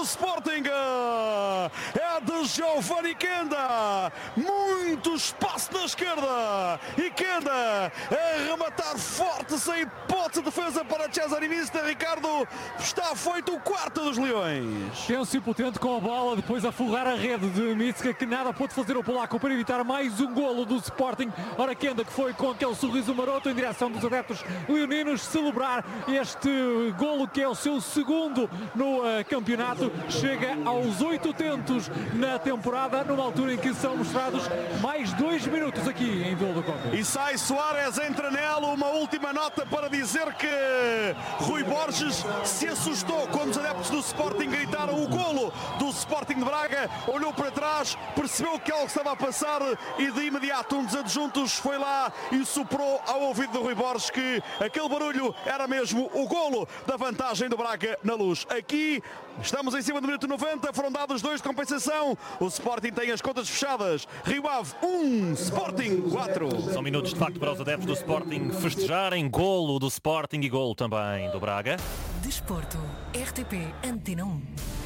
Sporting. É de Giovanni Kenda. Muito espaço na esquerda. E Kenda a rematar forte, sem hipótese de defesa para Cesare Mista. Ricardo, está feito o quarto dos Leões. Tenso e potente com a bola, depois a folgar a rede de Mitska, que nada pôde fazer o polaco para evitar mais um golo do Sporting. Ora, Kenda, que foi com aquele sorriso maroto em direção dos adeptos leoninos celebrar este golo, que é o seu segundo no campeonato. Chega aos 8 tentos na temporada, numa altura em que são mostrados mais 2 minutos aqui em Vila do Conde. E sai Soares, entra nela. Uma última nota para dizer que Rui Borges se assustou quando os adeptos do Sporting gritaram o golo do Sporting de Braga. Olhou para trás, percebeu que algo estava a passar e de imediato um dos adjuntos foi lá e soprou ao ouvido do Rui Borges que aquele barulho era mesmo o golo da vantagem do Braga na Luz. Aqui estamos em cima do minuto 90, foram dados 2 de compensação. O Sporting tem as contas fechadas. Rio Ave 1, Sporting 4. São minutos de facto para os adeptos do Sporting festejarem. Golo do Sporting e golo também do Braga. Desporto, RTP Antena 1.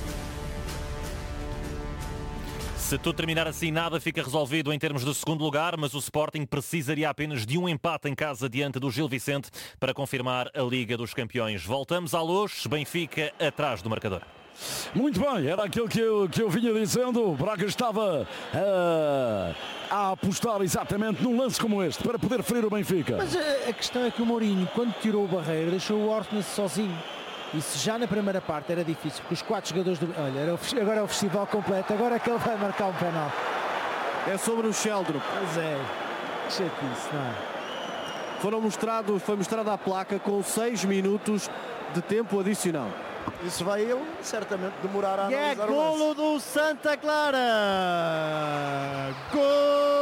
Se tudo terminar assim, nada fica resolvido em termos de segundo lugar, mas o Sporting precisaria apenas de um empate em casa diante do Gil Vicente para confirmar a Liga dos Campeões. Voltamos à Luz, Benfica atrás do marcador. Muito bem, era aquilo que eu vinha dizendo. O Braga estava a apostar exatamente num lance como este para poder ferir o Benfica. Mas a questão é que o Mourinho, quando tirou o Barreiro, deixou o Ortnes sozinho. Isso já na primeira parte era difícil, porque os 4 jogadores do... Olha, agora é o festival completo, agora é que ele vai marcar um penal. É sobre o Sheldrup. Pois é, que chatice, não é? Foi mostrada a placa com 6 minutos de tempo adicional. Isso vai ele certamente demorar a analisar o lance. É golo do Santa Clara! Golo!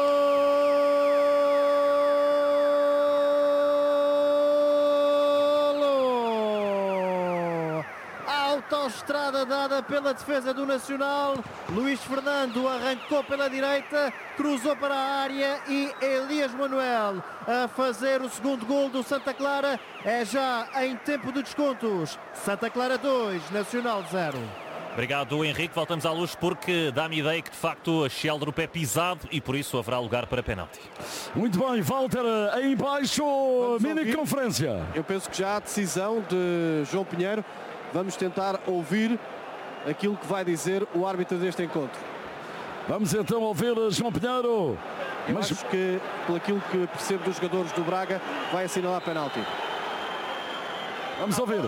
Autoestrada dada pela defesa do Nacional. Luís Fernando arrancou pela direita, cruzou para a área e Elias Manuel a fazer o segundo gol do Santa Clara. É já em tempo de descontos. Santa Clara 2, Nacional 0. Obrigado, Henrique. Voltamos à Luz porque dá-me ideia que de facto a Sheldrup é pisado e por isso haverá lugar para penalti. Muito bem, Walter, aí embaixo, mini conferência. Eu penso que já há decisão de João Pinheiro. Vamos tentar ouvir aquilo que vai dizer o árbitro deste encontro. Vamos então ouvir João Pinheiro. Mas acho que, por aquilo que percebo dos jogadores do Braga, vai assinalar penalti. Vamos ouvir.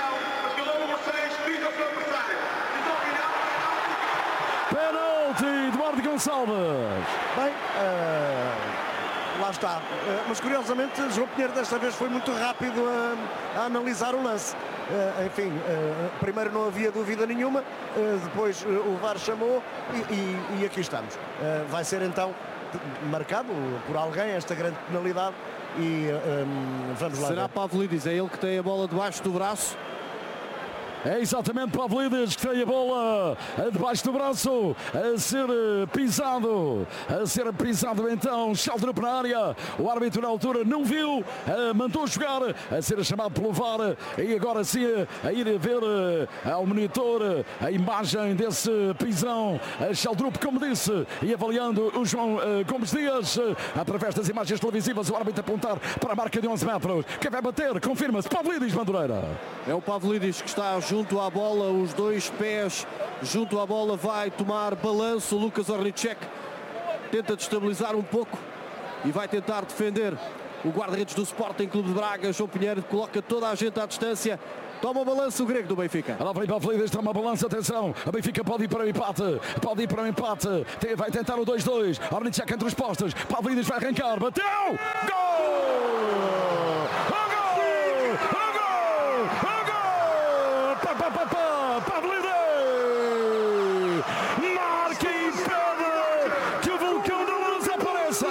Penalti, Eduardo Gonçalves. Bem, lá está. Mas curiosamente, João Pinheiro desta vez foi muito rápido a analisar o lance. Enfim, primeiro não havia dúvida nenhuma, depois o VAR chamou e aqui estamos. Vai ser então marcado por alguém esta grande penalidade e vamos lá. Será Pavlidis, é ele que tem a bola debaixo do braço. É exatamente Pavlidis que tem a bola debaixo do braço a ser pisado então Sheldrup na área. O árbitro na altura não viu, mandou jogar, a ser chamado pelo VAR e agora sim a ir ver ao monitor a imagem desse pisão. Sheldrup, como disse, e avaliando o João Gomes Dias através das imagens televisivas, o árbitro apontar para a marca de 11 metros. Quem vai bater? Confirma-se, Pavlidis, Madureira. É o Pavlidis que está junto à bola, os dois pés junto à bola, vai tomar balanço. Lucas Ornicek tenta destabilizar um pouco e vai tentar defender o guarda-redes do Sporting Clube de Braga. João Pinheiro coloca toda a gente à distância. Toma o balanço o grego do Benfica. Ela vai para a Pavlidis, toma balanço, atenção. A Benfica pode ir para o empate. Vai tentar o 2-2. Ornicek entre os postos. Pavlidis vai arrancar. Bateu! Gol! Pavlidis! Marca e impede que o vulcão da luz apareça!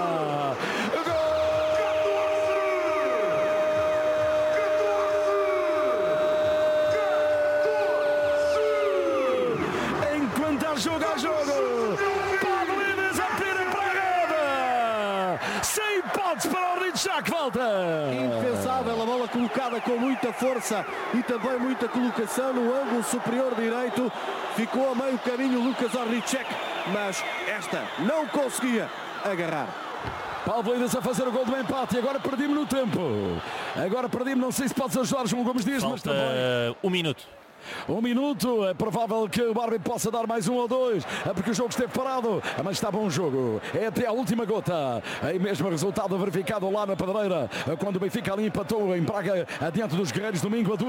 Enquanto há jogo, Pavlidis atira para a rede! Sem hipótese para o Ornicek, volta! Indefensável a bola colocada com muita força e também muita colocação no ângulo superior direito. Ficou a meio caminho Lucas Ornicek, mas esta não conseguia agarrar. Pavlidis a fazer o gol do empate e agora perdimos no tempo. Não sei se podes ajudar, João Gomes Dias, mas também... um minuto. Um minuto, é provável que o árbitro possa dar mais um ou dois, porque o jogo esteve parado, mas está bom o jogo, é até a última gota. Aí mesmo resultado verificado lá na Pedreira, quando o Benfica ali empatou em Braga, adiante dos Guerreiros do Minho,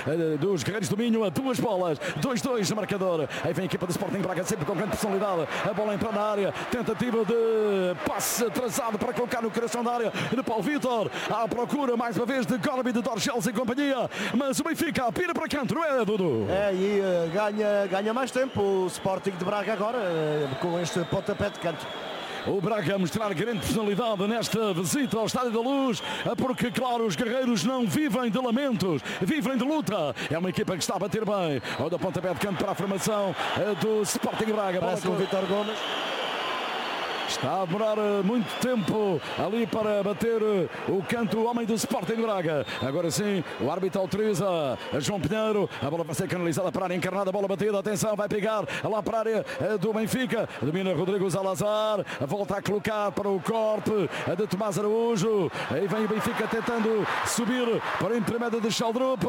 a duas bolas, 2-2 no marcador. Aí vem a equipa do Sporting Braga, sempre com grande personalidade, a bola entra na área, tentativa de passe atrasado para colocar no coração da área de Paulo Vitor, à procura mais uma vez de Gorbi, de Dorgels e companhia, mas o Benfica pira para canto, não é, Dudu? Ganha mais tempo o Sporting de Braga agora, com este pontapé de canto. O Braga a mostrar grande personalidade nesta visita ao Estádio da Luz, porque, claro, os guerreiros não vivem de lamentos, vivem de luta. É uma equipa que está a bater bem. Olha o pontapé de canto para a formação do Sporting Braga. Parece o Vítor Gomes. Está a demorar muito tempo ali para bater o canto, o homem do Sporting Braga. Agora sim, o árbitro autoriza a João Pinheiro. A bola vai ser canalizada para a área encarnada. A bola batida, atenção, vai pegar lá para a área do Benfica. Domina Rodrigo Salazar. Volta a colocar para o corte de Tomás Araújo. Aí vem o Benfica tentando subir para o intermédio de Schaldrup.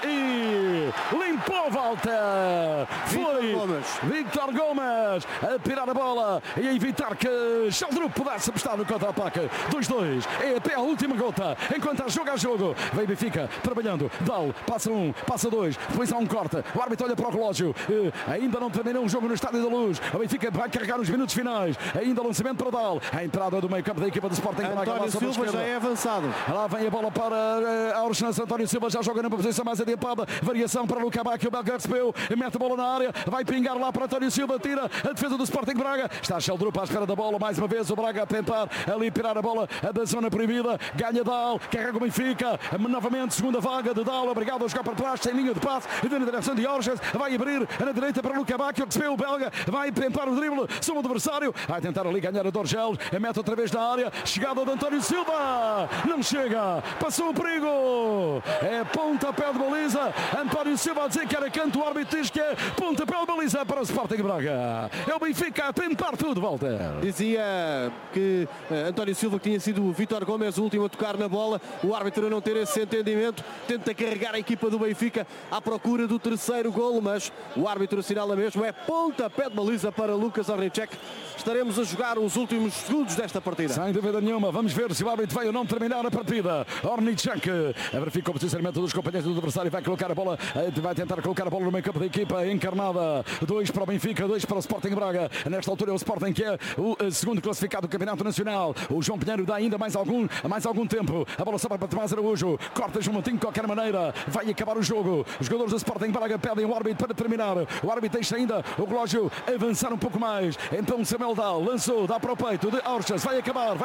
E limpou Walter. Foi Vítor Gomes a tirar a bola e a evitar que Schaldrup pudesse apostar no contra-ataque. 2-2, é até a última gota, enquanto há jogo. Vem Benfica trabalhando, Dal, passa um, passa dois, depois há um corte, o árbitro olha para o relógio, ainda não terminou o jogo no Estádio da Luz. O Benfica vai carregar os minutos finais, ainda lançamento para Dal, a entrada do meio campo da equipa do Sporting Braga. António Silva já é avançado. Lá vem a bola para a Orchness. António Silva já joga numa posição mais adiantada, variação para Luca Bacchio, o belga recebeu, mete a bola na área, vai pingar lá para António Silva, tira a defesa do Sporting Braga, está Schaldrup à espera da bola. Mais uma vez o Braga a tentar ali tirar a bola da zona proibida, ganha Dal, carrega o Benfica, novamente segunda vaga de Dal, obrigado a jogar para trás, sem linha de passe, na direção de Orges, vai abrir na direita para Luca Bacchio, recebeu o belga, vai tentar o drible, sobre o adversário, vai tentar ali ganhar a Dorgels, mete outra vez na área, chegada de António Silva, não chega, passou o perigo, é pontapé de baliza, António Silva a dizer que era canto, o árbitro diz que é pontapé de baliza para o Sporting Braga, é o Benfica a tentar tudo, Walter. Dizia que António Silva, que tinha sido o Vítor Gomes o último a tocar na bola, o árbitro a não ter esse entendimento, tenta carregar a equipa do Benfica à procura do terceiro golo, mas o árbitro assinala mesmo, é pontapé de baliza para Lucas Ornicek. Estaremos a jogar os últimos segundos desta partida. Sem dúvida nenhuma, vamos ver se o árbitro vai ou não terminar a partida. Ornicek verifica o posicionamento dos companheiros do adversário, vai colocar a bola, vai tentar colocar a bola no meio campo da equipa encarnada. 2 para o Benfica, 2 para o Sporting Braga. Nesta altura é o Sporting que é o segundo classificado do Campeonato Nacional. O João Pinheiro dá ainda mais algum tempo. A bola sobra para Tomás Araújo. Corta João Montinho de qualquer maneira. Vai acabar o jogo. Os jogadores do Sporting Braga pedem o árbitro para terminar. O árbitro deixa ainda o relógio avançar um pouco mais. Então Samuel Dal lançou, dá para o peito de Orches. Vai acabar.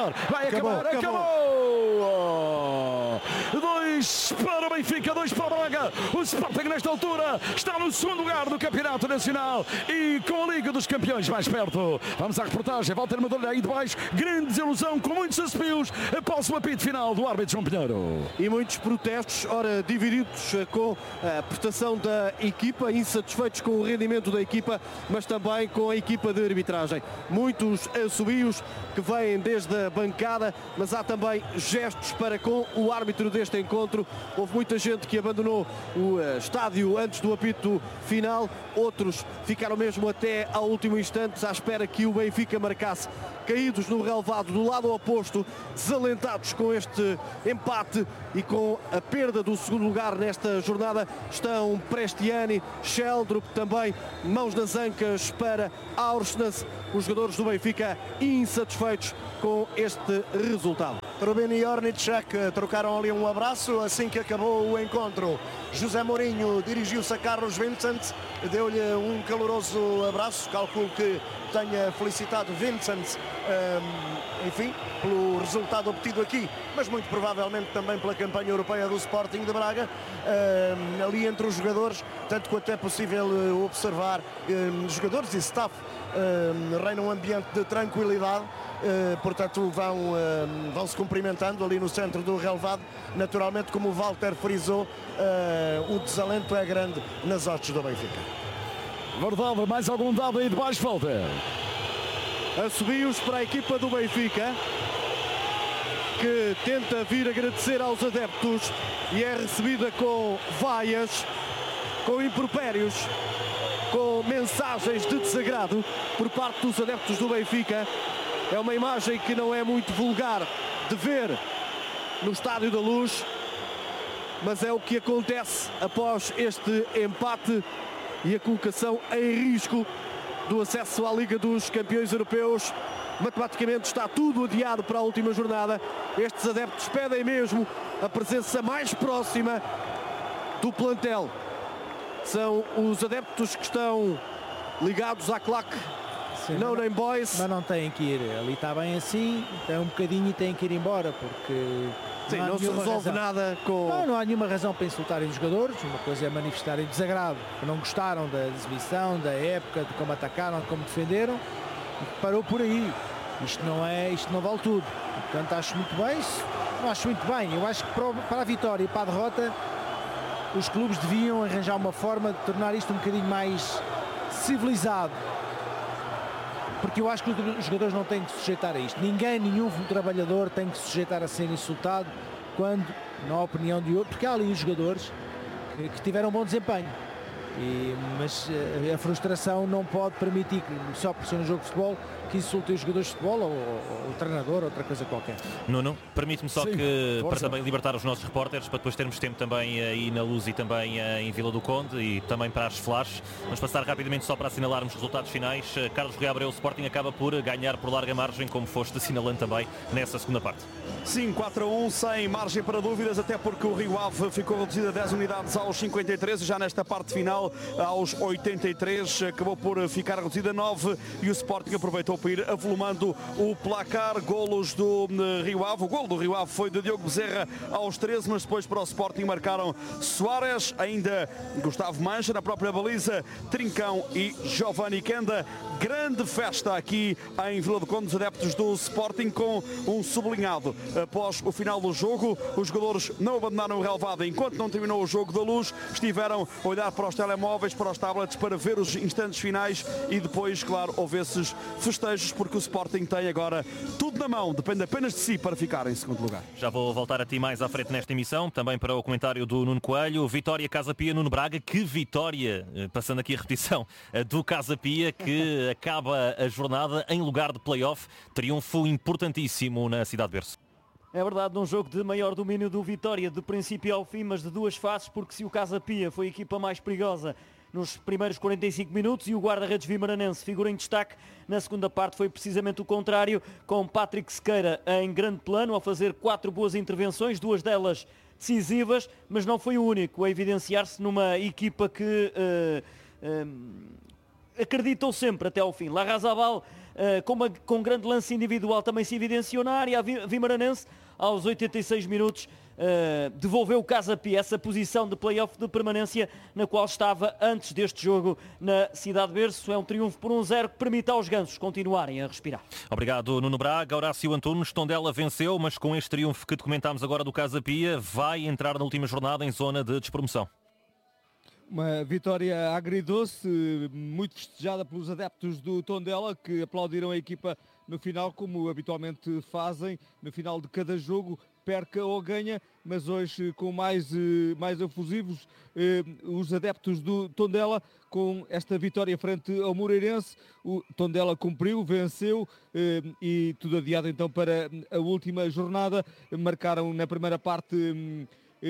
Acabou! 2 para o Benfica, 2 para o Braga. O Sporting nesta altura está no segundo lugar do Campeonato Nacional e com a Liga dos Campeões mais perto. Vamos à reportagem. Walter Madalha aí de baixo. Grande desilusão com muitos desafios após o apito final do árbitro João Pinheiro. E muitos protestos, ora divididos com a prestação da equipa, insatisfeitos com o rendimento da equipa, mas também com a equipa de arbitragem. Muitos assobios que vêm desde a bancada, mas há também gestos para com o árbitro deste encontro. Houve muita gente que abandonou o estádio antes do apito final, outros ficaram mesmo até ao último instante à espera que o Benfica marcasse. Caídos no relevado do lado oposto, desalentados com este empate e com a perda do segundo lugar nesta jornada, estão Prestiani, Schaldrup também, mãos nas ancas para Orchness, os jogadores do Benfica insatisfeitos com este resultado. Rubin e Ornicek trocaram ali um abraço assim que acabou o encontro. José Mourinho dirigiu-se a Carlos Vincent, deu-lhe um caloroso abraço, calculo que tenha felicitado Vincent enfim, pelo resultado obtido aqui, mas muito provavelmente também pela campanha europeia do Sporting de Braga, ali entre os jogadores, tanto quanto é possível observar, jogadores e staff, reina um ambiente de tranquilidade. Portanto vão se cumprimentando ali no centro do relevado. Naturalmente, como o Walter frisou, o desalento é grande nas hostes do Benfica. Verdade, mais algum dado aí de baixo, Walter? Assobios para a equipa do Benfica, que tenta vir agradecer aos adeptos e é recebida com vaias, com impropérios, com mensagens de desagrado por parte dos adeptos do Benfica. É uma imagem que não é muito vulgar de ver no Estádio da Luz, mas é o que acontece após este empate e a colocação em risco do acesso à Liga dos Campeões Europeus. Matematicamente está tudo adiado para a última jornada. Estes adeptos pedem mesmo a presença mais próxima do plantel. São os adeptos que estão ligados à claque. Sim, No Name Boys. Mas não têm que ir, ali está bem assim, tem um bocadinho e têm que ir embora, porque Sim, não se resolve nada com... Não há nenhuma razão para insultarem os jogadores. Uma coisa é manifestarem desagrado, que não gostaram da exibição, da época, de como atacaram, de como defenderam, e parou por aí. Isto não vale tudo. Portanto, acho muito bem, não acho muito bem. Eu acho que para a vitória e para a derrota, os clubes deviam arranjar uma forma de tornar isto um bocadinho mais civilizado. Porque eu acho que os jogadores não têm que se sujeitar a isto. Nenhum trabalhador tem que se sujeitar a ser insultado quando, na opinião de outro, porque há ali os jogadores que tiveram bom desempenho. Mas a frustração não pode permitir, só por ser um jogo de futebol, que insultem os jogadores de futebol ou o treinador ou outra coisa qualquer. Nuno, permite-me só para também libertar os nossos repórteres, para depois termos tempo também aí na Luz e também em Vila do Conde e também para as flashes. Vamos passar rapidamente só para assinalarmos os resultados finais. Carlos Correia Abreu, o Sporting acaba por ganhar por larga margem, como foste assinalando também nessa segunda parte. Sim, 4-1, sem margem para dúvidas, até porque o Rio Ave ficou reduzido a 10 unidades aos 53, já nesta parte final, aos 83, acabou por ficar reduzido a 9 e o Sporting aproveitou para ir avolumando o placar. Golos do Rio Ave, o golo do Rio Ave foi de Diogo Bezerra aos 13, mas depois para o Sporting marcaram Soares, ainda Gustavo Mancha na própria baliza, Trincão e Giovanni Kenda. Grande festa aqui em Vila do Conde dos adeptos do Sporting, com um sublinhado. Após o final do jogo, os jogadores não abandonaram o relevado enquanto não terminou o jogo da Luz, estiveram a olhar para os telemóveis, para os tablets, para ver os instantes finais e depois, claro, houve esses festejos, porque o Sporting tem agora tudo na mão, depende apenas de si para ficar em segundo lugar. Já vou voltar a ti mais à frente nesta emissão, também para o comentário do Nuno Coelho. Vitória Casa Pia, Nuno Braga, que vitória, passando aqui a repetição, do Casa Pia, que acaba a jornada em lugar de play-off, triunfo importantíssimo na Cidade Berço. É verdade, num jogo de maior domínio do Vitória, de princípio ao fim, mas de duas faces, porque se o Casa Pia foi a equipa mais perigosa nos primeiros 45 minutos e o guarda-redes vimaranense figura em destaque, na segunda parte foi precisamente o contrário, com Patrick Sequeira em grande plano, a fazer 4 boas intervenções, 2 delas decisivas, mas não foi o único a evidenciar-se numa equipa que acreditou sempre até ao fim. Larrazabal, com grande lance individual, também se evidenciou na área. A Vimaranense, aos 86 minutos, devolveu o Casa Pia essa posição de play-off de permanência na qual estava antes deste jogo na Cidade Berço. É um triunfo por 1-0 que permite aos gansos continuarem a respirar. Obrigado, Nuno Braga. Horácio Antunes, Tondela venceu, mas com este triunfo que documentámos agora do Casa Pia, vai entrar na última jornada em zona de despromoção. Uma vitória agridoce, muito festejada pelos adeptos do Tondela, que aplaudiram a equipa no final, como habitualmente fazem, no final de cada jogo, perca ou ganha, mas hoje com mais efusivos, os adeptos do Tondela, com esta vitória frente ao Moreirense. O Tondela cumpriu, venceu e tudo adiado então para a última jornada. Marcaram na primeira parte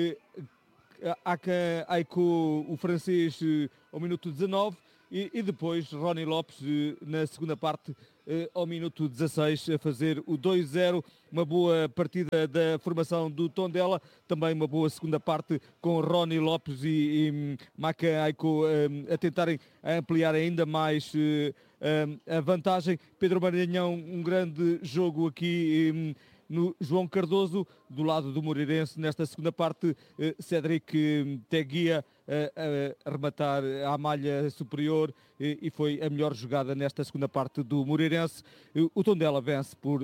Aiko, o francês, ao minuto 19, e depois Rony Lopes na segunda parte ao minuto 16 a fazer o 2-0. Uma boa partida da formação do Tondela, também uma boa segunda parte com Rony Lopes e Maca Aiko a tentarem ampliar ainda mais a vantagem. Pedro Maranhão, um grande jogo aqui no João Cardoso, do lado do Moreirense, nesta segunda parte, Cédric Teguia a rematar à malha superior e foi a melhor jogada nesta segunda parte do Moreirense. O Tondela vence por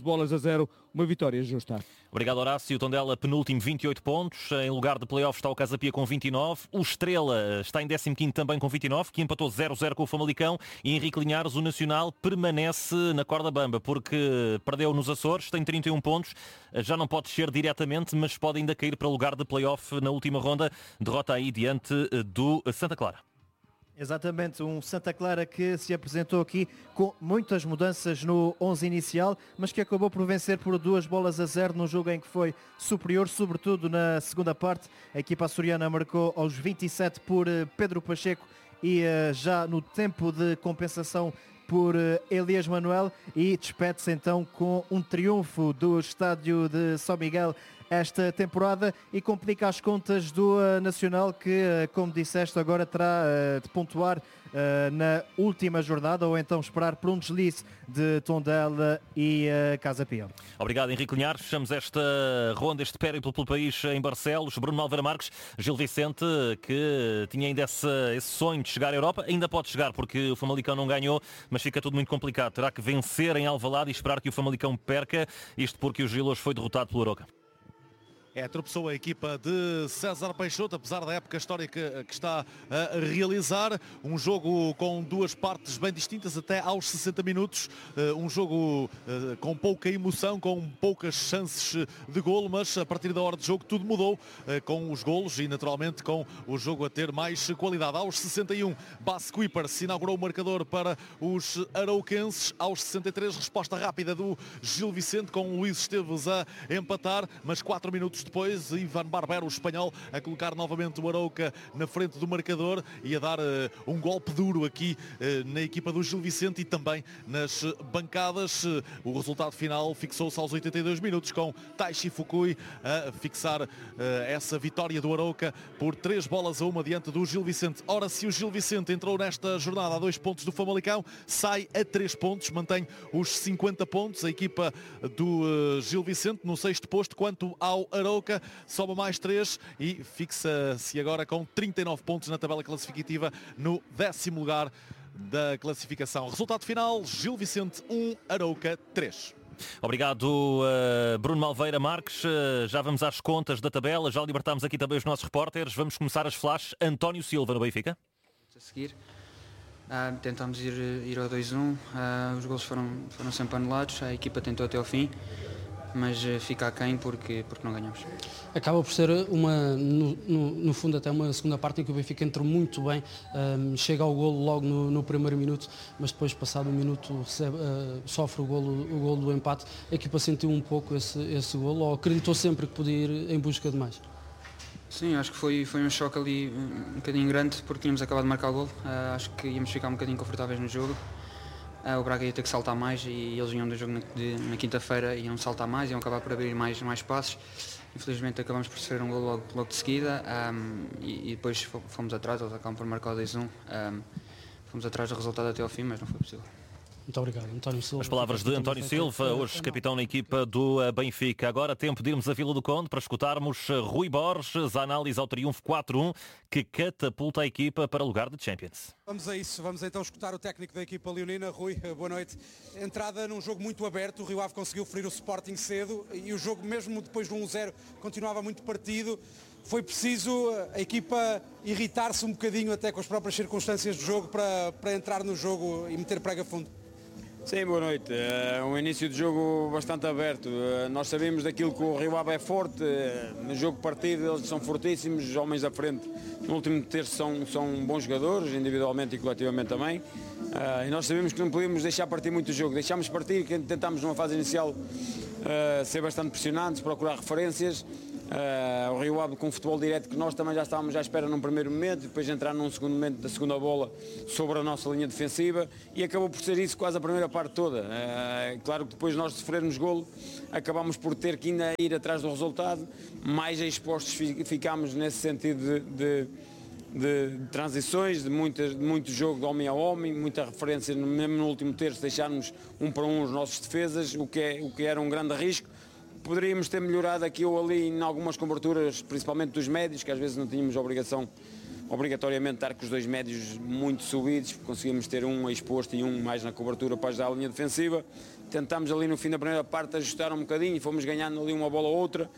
2-0, uma vitória justa. Obrigado, Horácio. O Tondela penúltimo, 28 pontos. Em lugar de play-off está o Casa Pia com 29. O Estrela está em 15º também com 29, que empatou 0-0 com o Famalicão. E Henrique Linhares, o Nacional, permanece na corda bamba, porque perdeu nos Açores, tem 31 pontos. Já não pode descer diretamente, mas pode ainda cair para o lugar de play-off na última ronda. Derrota aí diante do Santa Clara. Exatamente, um Santa Clara que se apresentou aqui com muitas mudanças no 11 inicial, mas que acabou por vencer por 2-0 num jogo em que foi superior, sobretudo na segunda parte. A equipa açoriana marcou aos 27 por Pedro Pacheco e já no tempo de compensação por Elias Manuel, e despede-se então com um triunfo do estádio de São Miguel esta temporada e complica as contas do Nacional, que, como disseste, agora terá de pontuar na última jornada, ou então esperar por um deslize de Tondela e Casa Pia. Obrigado, Henrique Linhares. Fechamos esta ronda, este périplo pelo país em Barcelos. Bruno Malveira Marques, Gil Vicente, que tinha ainda esse sonho de chegar à Europa, ainda pode chegar, porque o Famalicão não ganhou, mas fica tudo muito complicado. Terá que vencer em Alvalade e esperar que o Famalicão perca, isto porque o Gil hoje foi derrotado pelo Arouca. Tropeçou a equipa de César Peixoto, apesar da época histórica que está a realizar. Um jogo com duas partes bem distintas até aos 60 minutos. Um jogo com pouca emoção, com poucas chances de golo, mas a partir da hora de jogo tudo mudou com os golos e naturalmente com o jogo a ter mais qualidade. Aos 61, Bas Kuiper se inaugurou o marcador para os arauquenses. Aos 63, resposta rápida do Gil Vicente, com o Luís Esteves a empatar, mas 4 minutos depois, Ivan Barbero, o espanhol, a colocar novamente o Arouca na frente do marcador e a dar um golpe duro aqui na equipa do Gil Vicente e também nas bancadas. O resultado final fixou-se aos 82 minutos, com Taishi Fukui a fixar essa vitória do Arouca por 3-1 diante do Gil Vicente. Ora, se o Gil Vicente entrou nesta jornada a 2 pontos do Famalicão, sai a 3 pontos, mantém os 50 pontos. A equipa do Gil Vicente no 6º posto, quanto ao Arouca sobe mais 3 e fixa-se agora com 39 pontos na tabela classificativa no 10º lugar da classificação. Resultado final, Gil Vicente 1, Arouca 3. Obrigado, Bruno Malveira Marques. Já vamos às contas da tabela, já libertámos aqui também os nossos repórteres. Vamos começar as flashes. António Silva no Benfica. A seguir, tentámos ir ao 2-1, os gols foram sempre anulados, a equipa tentou até ao fim, mas fica aquém porque não ganhamos. Acaba por ser no fundo até uma segunda parte em que o Benfica entrou muito bem, chega ao golo logo no primeiro minuto, mas depois, passado um minuto, sofre o golo do empate. A equipa sentiu um pouco esse golo, ou acreditou sempre que podia ir em busca de mais? Sim, acho que foi um choque ali um bocadinho grande, porque tínhamos acabado de marcar o golo. Acho que íamos ficar um bocadinho confortáveis no jogo. O Braga ia ter que saltar mais e eles vinham do jogo na quinta-feira, iam saltar mais, iam acabar por abrir mais passos. Infelizmente acabamos por sofrer um gol logo de seguida e depois fomos atrás, eles acabam por marcar o 2-1. Fomos atrás do resultado até ao fim, mas não foi possível. Muito obrigado, António Silva. As palavras de António Silva, hoje capitão na equipa do Benfica. Agora tempo de irmos a Vila do Conde para escutarmos Rui Borges, a análise ao triunfo 4-1 que catapulta a equipa para o lugar de Champions. Vamos a isso, vamos então escutar o técnico da equipa leonina. Rui, boa noite. Entrada num jogo muito aberto, o Rio Ave conseguiu ferir o Sporting cedo e o jogo, mesmo depois do 1-0, continuava muito partido. Foi preciso a equipa irritar-se um bocadinho até com as próprias circunstâncias do jogo para entrar no jogo e meter prega fundo. Sim, boa noite. Um início de jogo bastante aberto. Nós sabemos daquilo que o Rio Ave é forte. No jogo partido eles são fortíssimos, os homens à frente no último terço são bons jogadores, individualmente e coletivamente também. E nós sabemos que não podíamos deixar partir muito o jogo. Deixámos partir, que tentámos numa fase inicial ser bastante pressionantes, procurar referências. O Rio Ave com um futebol direto que nós também já estávamos à espera num primeiro momento, depois entrar num segundo momento da segunda bola sobre a nossa linha defensiva e acabou por ser isso quase a primeira parte toda. Claro que depois nós sofrermos golo, acabámos por ter que ainda ir atrás do resultado, mais expostos ficámos nesse sentido de transições, de muito jogo de homem a homem, muita referência, mesmo no último terço, deixarmos um para um os nossos defesas, o que era um grande risco. Poderíamos ter melhorado aqui ou ali em algumas coberturas, principalmente dos médios, que às vezes não tínhamos obrigatoriamente estar com os dois médios muito subidos, conseguimos ter um exposto e um mais na cobertura para ajudar a linha defensiva. Tentámos ali no fim da primeira parte ajustar um bocadinho e fomos ganhando ali uma bola ou outra.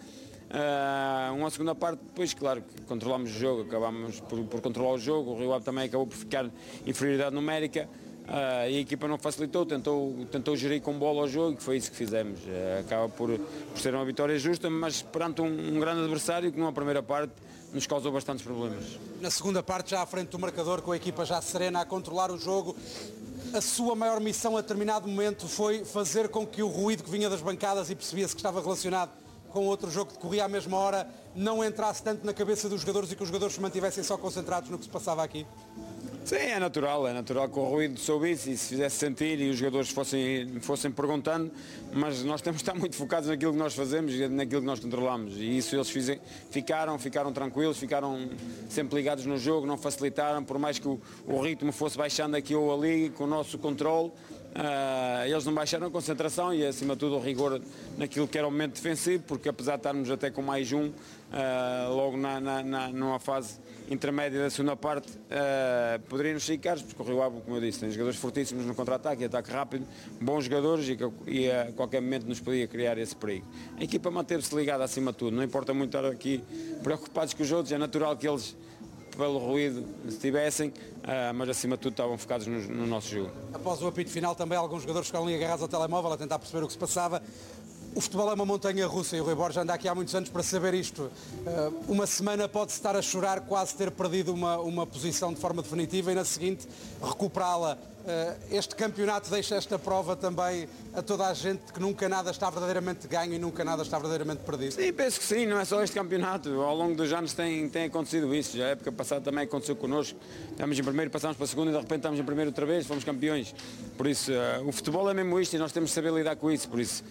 Uma segunda parte, depois claro que controlámos o jogo, acabámos por controlar o jogo, o Rio Ave também acabou por ficar em inferioridade numérica. E a equipa não facilitou, tentou gerir com bola ao jogo, que foi isso que fizemos. Acaba por ser uma vitória justa, mas perante um grande adversário que numa primeira parte nos causou bastantes problemas. Na segunda parte, já à frente do marcador, com a equipa já serena a controlar o jogo, a sua maior missão a determinado momento foi fazer com que o ruído que vinha das bancadas e percebia-se que estava relacionado com outro jogo que decorria à mesma hora, não entrasse tanto na cabeça dos jogadores e que os jogadores se mantivessem só concentrados no que se passava aqui? Sim, é natural que o ruído soubesse e se fizesse sentir e os jogadores fossem perguntando, mas nós temos de estar muito focados naquilo que nós fazemos e naquilo que nós controlamos, e isso eles ficaram tranquilos, ficaram sempre ligados no jogo, não facilitaram, por mais que o ritmo fosse baixando aqui ou ali, com o nosso controle, eles não baixaram a concentração e acima de tudo o rigor naquilo que era o momento defensivo, porque apesar de estarmos até com mais logo numa fase intermédia da segunda parte, poderíamos sair caros, porque o Rio Ave, como eu disse, tem jogadores fortíssimos no contra-ataque e ataque rápido, bons jogadores e a qualquer momento nos podia criar esse perigo. A equipa manteve-se ligada acima de tudo, não importa muito estar aqui preocupados com os outros, é natural que eles pelo ruído estivessem, mas acima de tudo estavam focados no nosso jogo. Após o apito final também alguns jogadores ficaram ali agarrados ao telemóvel a tentar perceber o que se passava. O futebol é uma montanha russa e o Rui Borges anda aqui há muitos anos para saber isto. Uma semana pode-se estar a chorar, quase ter perdido uma posição de forma definitiva e na seguinte recuperá-la. Este campeonato deixa esta prova também a toda a gente que nunca nada está verdadeiramente ganho e nunca nada está verdadeiramente perdido. Sim, penso que sim, não é só este campeonato. Ao longo dos anos tem acontecido isso. Já a época passada também aconteceu connosco. Estamos em primeiro, passamos para a segunda e de repente estamos em primeiro outra vez, fomos campeões. Por isso, o futebol é mesmo isto e nós temos de saber lidar com isso. Por isso,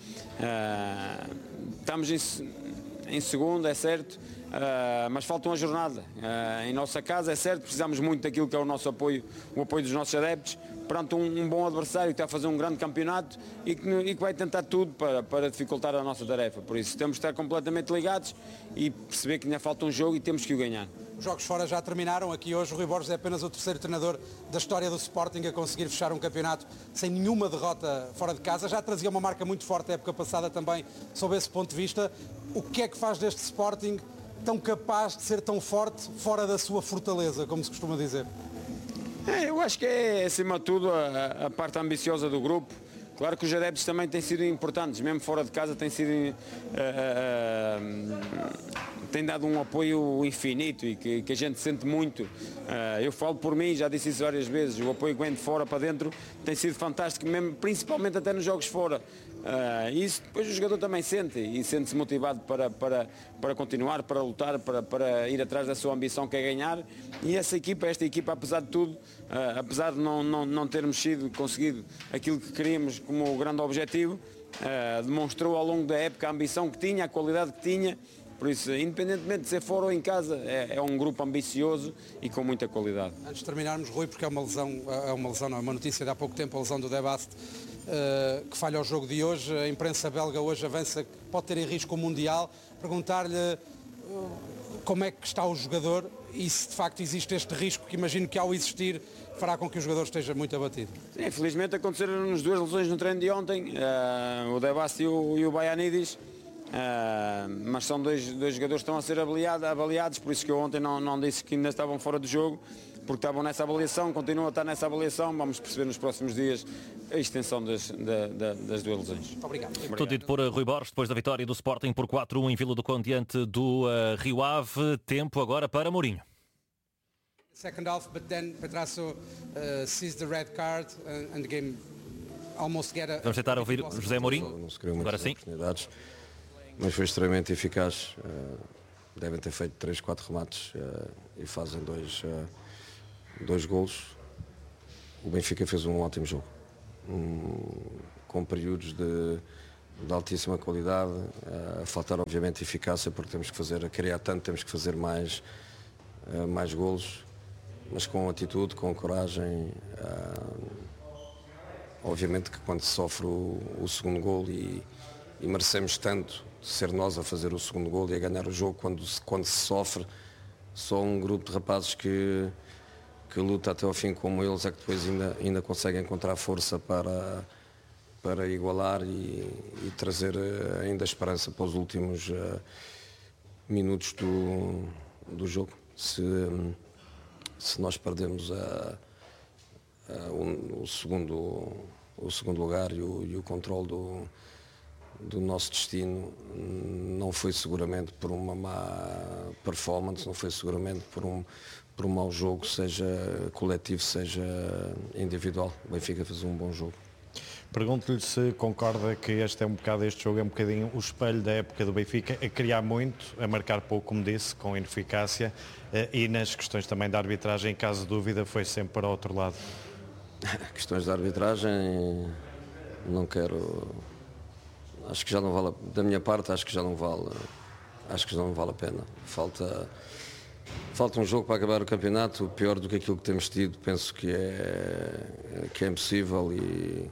estamos em segundo, é certo. Mas falta uma jornada. Em nossa casa, é certo, precisamos muito daquilo que é o nosso apoio, o apoio dos nossos adeptos, perante um bom adversário que está a fazer um grande campeonato e que vai tentar tudo para dificultar a nossa tarefa. Por isso temos de estar completamente ligados e perceber que ainda falta um jogo e temos que o ganhar. Os jogos fora já terminaram. Aqui hoje o Rui Borges é apenas o terceiro treinador da história do Sporting a conseguir fechar um campeonato sem nenhuma derrota fora de casa. Já trazia uma marca muito forte a época passada também sob esse ponto de vista. O que é que faz deste Sporting tão capaz de ser tão forte fora da sua fortaleza, como se costuma dizer? Eu acho que é, acima de tudo, a parte ambiciosa do grupo. Claro que os adeptos também têm sido importantes, mesmo fora de casa têm dado um apoio infinito e que a gente sente muito. Eu falo por mim, já disse isso várias vezes, o apoio que vem de fora para dentro tem sido fantástico, mesmo, principalmente até nos jogos fora. Isso depois o jogador também sente e sente-se motivado para continuar, para lutar, para ir atrás da sua ambição que é ganhar. E esta equipa, apesar de tudo, apesar de não termos conseguido aquilo que queríamos como grande objetivo, demonstrou ao longo da época a ambição que tinha, a qualidade que tinha. Por isso, independentemente de ser fora ou em casa, é um grupo ambicioso e com muita qualidade. Antes de terminarmos, Rui, porque é uma notícia de há pouco tempo, a lesão do Debast, que falha o jogo de hoje. A imprensa belga hoje avança que pode ter em risco o Mundial. Perguntar-lhe como é que está o jogador e se de facto existe este risco, que imagino que ao existir fará com que o jogador esteja muito abatido. Sim, infelizmente aconteceram-nos duas lesões no treino de ontem, o Debast e o Baianidis. Mas são dois jogadores que estão a ser avaliados, por isso que eu ontem não disse que ainda estavam fora do jogo, porque estavam nessa avaliação, continuam a estar nessa avaliação. Vamos perceber nos próximos dias a extensão das duas lesões. Obrigado. Tudo dito por Rui Borges, depois da vitória do Sporting por 4-1 em Vila do Conde diante do Rio Ave. Tempo agora para Mourinho. Second half, but then Petrasso sees the red card and the game almost get a... Vamos tentar ouvir José Mourinho. Não se criou agora muitas sim. oportunidades. mas foi extremamente eficaz. Devem ter feito 3, 4 remates e fazem dois golos. O Benfica fez um ótimo jogo, com períodos de altíssima qualidade, a faltar obviamente eficácia, porque temos que fazer, a criar tanto, temos que fazer mais golos, mas com atitude, com coragem. Obviamente que quando se sofre o segundo gol e merecemos tanto ser nós a fazer o segundo gol e a ganhar o jogo, quando se sofre, só um grupo de rapazes que luta até ao fim como eles é que depois ainda consegue encontrar força para igualar e trazer ainda esperança para os últimos minutos do jogo. Se nós perdemos o segundo lugar e o controle do nosso destino, não foi seguramente por uma má performance, não foi seguramente por um mau jogo, seja coletivo, seja individual. O Benfica fez um bom jogo. Pergunto-lhe se concorda que este jogo é um bocadinho o espelho da época do Benfica, a criar muito, a marcar pouco, como disse, com ineficácia, e nas questões também da arbitragem, em caso de dúvida, foi sempre para o outro lado. Questões da arbitragem, não quero... Acho que já não vale, da minha parte, acho que já não vale a pena. Falta um jogo para acabar o campeonato, pior do que aquilo que temos tido, penso que é impossível e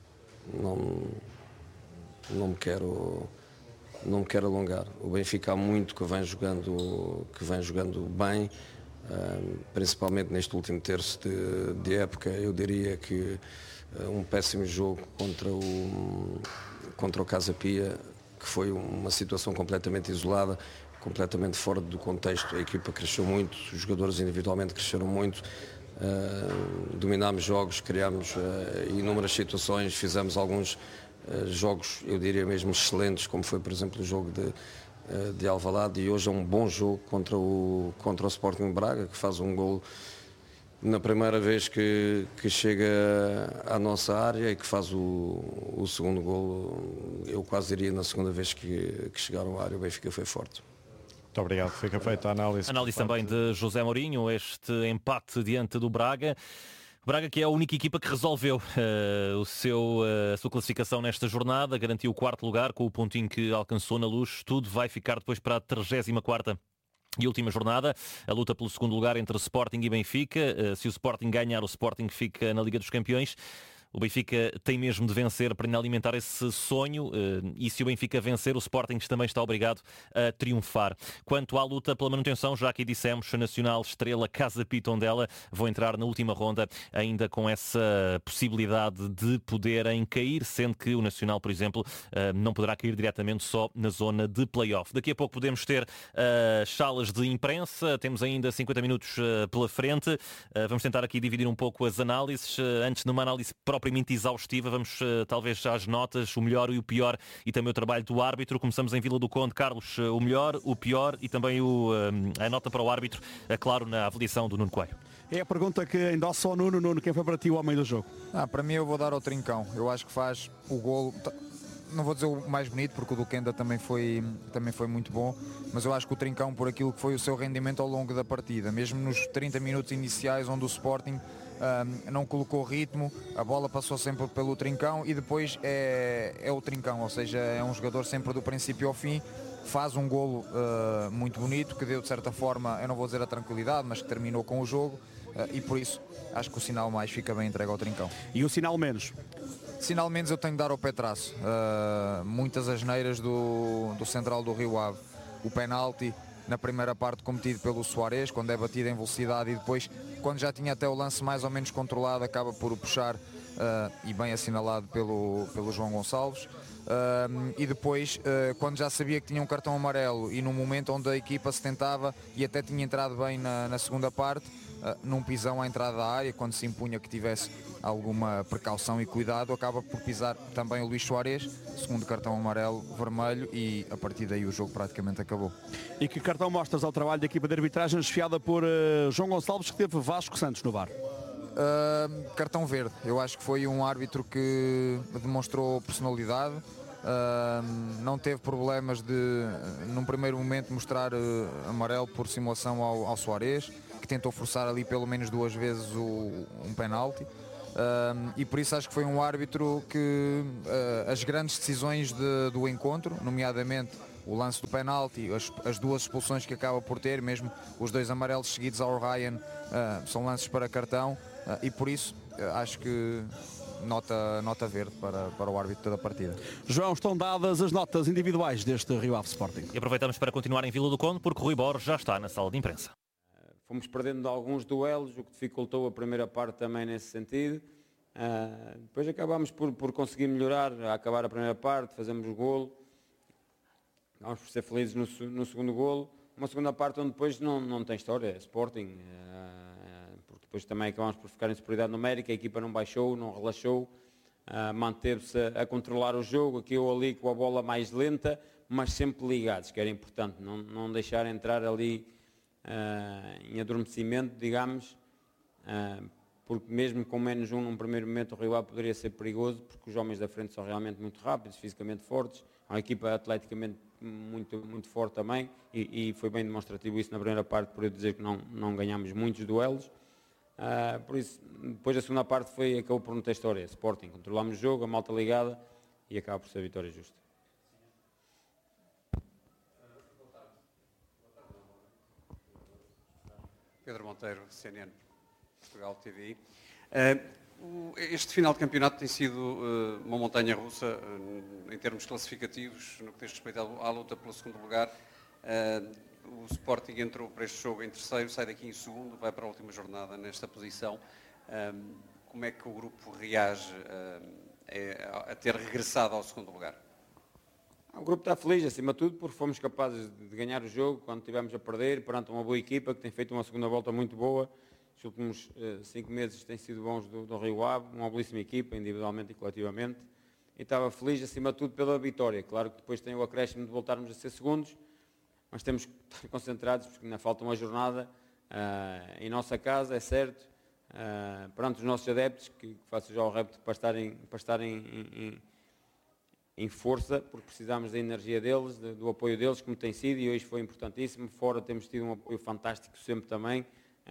não me quero alongar. O Benfica há muito que vem jogando bem, principalmente neste último terço de época. Eu diria que um péssimo jogo contra o Casa Pia, que foi uma situação completamente isolada, completamente fora do contexto. A equipa cresceu muito, os jogadores individualmente cresceram muito, dominámos jogos, criámos inúmeras situações, fizemos alguns jogos, eu diria mesmo excelentes, como foi, por exemplo, o jogo de Alvalade, e hoje é um bom jogo contra o Sporting de Braga, que faz um gol na primeira vez que chega à nossa área e que faz o segundo gol. Eu quase diria na segunda vez que chegaram à área. O Benfica foi forte. Muito obrigado, fica feita a análise. Análise também de José Mourinho, este empate diante do Braga. O Braga, que é a única equipa que resolveu a sua classificação nesta jornada, garantiu o 4º lugar com o pontinho que alcançou na Luz. Tudo vai ficar depois para a 34ª e última jornada, a luta pelo segundo lugar entre Sporting e Benfica. Se o Sporting ganhar, o Sporting fica na Liga dos Campeões. O Benfica tem mesmo de vencer para alimentar esse sonho, e se o Benfica vencer, o Sporting também está obrigado a triunfar. Quanto à luta pela manutenção, já aqui dissemos, a Nacional, Estrela, Casa Pia e Tondela vão entrar na última ronda, ainda com essa possibilidade de poderem cair, sendo que o Nacional, por exemplo, não poderá cair diretamente só na zona de play-off. Daqui a pouco podemos ter salas de imprensa, temos ainda 50 minutos pela frente. Vamos tentar aqui dividir um pouco as análises. Antes de uma análise propriamente exaustiva, vamos talvez às notas, o melhor e o pior, e também o trabalho do árbitro. Começamos em Vila do Conde. Carlos, o melhor, o pior e também a nota para o árbitro, claro, na avaliação do Nuno Coelho. É a pergunta que endossa ao Nuno. Nuno, quem foi para ti o homem do jogo? Para mim eu vou dar ao Trincão. Eu acho que faz o golo, não vou dizer o mais bonito, porque o do Kenda também foi muito bom, mas eu acho que o Trincão, por aquilo que foi o seu rendimento ao longo da partida, mesmo nos 30 minutos iniciais onde o Sporting não colocou ritmo, a bola passou sempre pelo Trincão e depois é o Trincão, ou seja, é um jogador sempre do princípio ao fim, faz um golo muito bonito, que deu de certa forma, eu não vou dizer a tranquilidade, mas que terminou com o jogo, e por isso acho que o sinal mais fica bem entregue ao Trincão. E o sinal menos? Sinal menos eu tenho de dar ao Petraço. Muitas asneiras do central do Rio Ave. O penalti na primeira parte cometido pelo Soares, quando é batido em velocidade, e depois, quando já tinha até o lance mais ou menos controlado, acaba por o puxar, e bem assinalado pelo João Gonçalves. E depois, quando já sabia que tinha um cartão amarelo e no momento onde a equipa se tentava e até tinha entrado bem na segunda parte, num pisão à entrada da área, quando se impunha que tivesse alguma precaução e cuidado, acaba por pisar também o Luís Soares, segundo cartão amarelo, vermelho, e a partir daí o jogo praticamente acabou. E que cartão mostras ao trabalho da equipa de arbitragem, esfiada por João Gonçalves, que teve Vasco Santos no VAR? Cartão verde. Eu acho que foi um árbitro que demonstrou personalidade, não teve problemas de, num primeiro momento, mostrar amarelo por simulação ao Suárez, que tentou forçar ali pelo menos 2 vezes um penalti. E por isso acho que foi um árbitro que as grandes decisões do encontro, nomeadamente o lance do penalti, as 2 expulsões que acaba por ter, mesmo os 2 amarelos seguidos ao Ryan, são lances para cartão, e por isso acho que nota verde para o árbitro da partida. João, estão dadas as notas individuais deste Rio Ave Sporting. E aproveitamos para continuar em Vila do Conde, porque Rui Borges já está na sala de imprensa. Fomos perdendo alguns duelos, o que dificultou a primeira parte também nesse sentido. Depois acabámos por conseguir melhorar, a acabar a primeira parte, fazemos o golo. Acabámos por ser felizes no segundo golo. Uma segunda parte onde depois não tem história, é Sporting. Porque depois também acabámos por ficar em superioridade numérica, a equipa não baixou, não relaxou. Manteve-se a controlar o jogo, aqui ou ali com a bola mais lenta, mas sempre ligados, que era importante. Não deixar entrar ali em adormecimento, digamos, porque mesmo com menos num primeiro momento o Rio Ave poderia ser perigoso, porque os homens da frente são realmente muito rápidos, fisicamente fortes, é uma equipa atleticamente muito forte também, e foi bem demonstrativo isso na primeira parte, por eu dizer que não ganhámos muitos duelos. Por isso, depois a segunda parte acabou por não ter história, Sporting, controlámos o jogo, a malta ligada, e acaba por ser a vitória justa. Pedro Monteiro, CNN Portugal TV. Este final de campeonato tem sido uma montanha russa em termos classificativos, no que diz respeito à luta pelo segundo lugar. O Sporting entrou para este jogo em terceiro, sai daqui em segundo, vai para a última jornada nesta posição. Como é que o grupo reage a ter regressado ao segundo lugar? O grupo está feliz, acima de tudo, porque fomos capazes de ganhar o jogo quando estivemos a perder, perante uma boa equipa que tem feito uma segunda volta muito boa. Os últimos 5 meses têm sido bons do Rio Ave, uma belíssima equipa, individualmente e coletivamente. E estava feliz, acima de tudo, pela vitória. Claro que depois tem o acréscimo de voltarmos a ser segundos, mas temos que estar concentrados, porque ainda falta uma jornada em nossa casa, é certo, perante os nossos adeptos, que faço já o repto para estarem em força, porque precisamos da energia deles, do apoio deles, como tem sido, e hoje foi importantíssimo. Fora temos tido um apoio fantástico sempre também,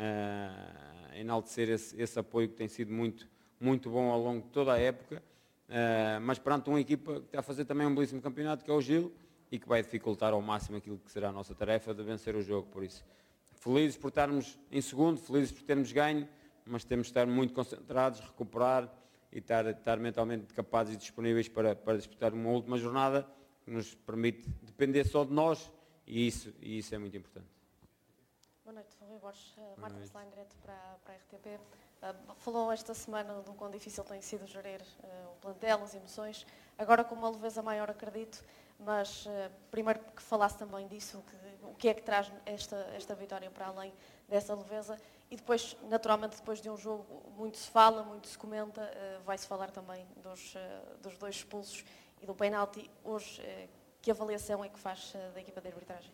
enaltecer esse apoio que tem sido muito bom ao longo de toda a época, mas perante uma equipa que está a fazer também um belíssimo campeonato, que é o Gil, e que vai dificultar ao máximo aquilo que será a nossa tarefa de vencer o jogo. Por isso, felizes por estarmos em segundo, felizes por termos ganho, mas temos de estar muito concentrados, recuperar e estar mentalmente capazes e disponíveis para disputar uma última jornada que nos permite depender só de nós, e isso é muito importante. Boa noite, Rui Borges, Marta Slán, direto para a RTP. Falou esta semana do quão difícil tem sido gerir o plantel, as emoções, agora com uma leveza maior, acredito, mas primeiro que falasse também disso, o que é que traz esta vitória para além dessa leveza, e depois, naturalmente, depois de um jogo, muito se fala, muito se comenta, vai-se falar também dos 2 expulsos e do penalti. Hoje, que avaliação é que faz da equipa de arbitragem?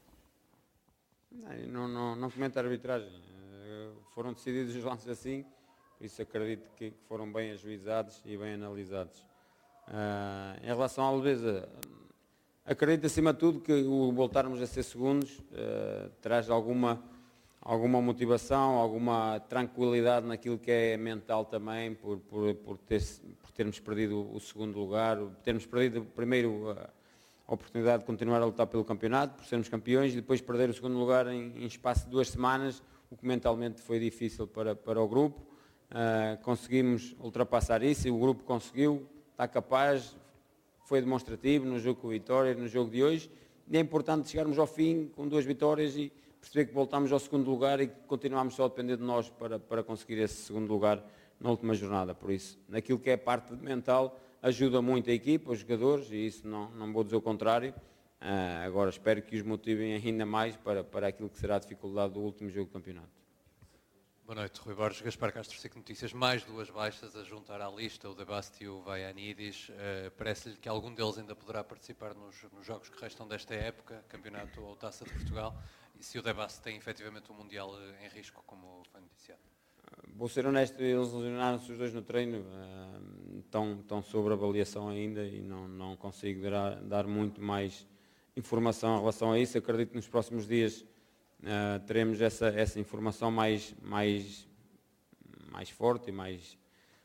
Não comento a arbitragem. Foram decididos os lances assim, por isso acredito que foram bem ajuizados e bem analisados. Em relação à leveza, acredito acima de tudo que o voltarmos a ser segundos traz alguma motivação, alguma tranquilidade naquilo que é mental também, por termos perdido o segundo lugar, termos perdido primeiro a oportunidade de continuar a lutar pelo campeonato, por sermos campeões, e depois perder o segundo lugar em espaço de 2 semanas, o que mentalmente foi difícil para o grupo. Conseguimos ultrapassar isso, e o grupo conseguiu, está capaz, foi demonstrativo no jogo com o Vitória, no jogo de hoje, e é importante chegarmos ao fim com 2 vitórias e perceber que voltamos ao segundo lugar e que continuamos só a depender de nós para conseguir esse segundo lugar na última jornada. Por isso, naquilo que é a parte mental, ajuda muito a equipa, os jogadores, e isso não vou dizer o contrário. Agora espero que os motivem ainda mais para aquilo que será a dificuldade do último jogo do campeonato. Boa noite, Rui Borges, Gaspar Castro, SIC Notícias. Mais 2 baixas a juntar à lista, o Debast e o Vaianidis. Parece-lhe que algum deles ainda poderá participar nos jogos que restam desta época, campeonato ou Taça de Portugal, e se o Debast tem efetivamente o Mundial em risco, como foi noticiado? Vou ser honesto, eles lesionaram-se os 2 no treino. estão sobre avaliação ainda e não consigo dar muito mais informação em relação a isso. Acredito que nos próximos dias teremos essa informação mais forte e mais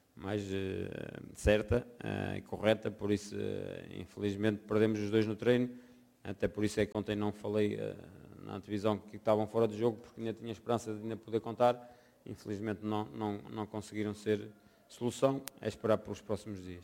certa e correta, por isso infelizmente perdemos os dois no treino, até por isso é que ontem não falei na televisão que estavam fora do jogo, porque ainda tinha esperança de ainda poder contar, infelizmente não conseguiram ser solução, é esperar pelos próximos dias.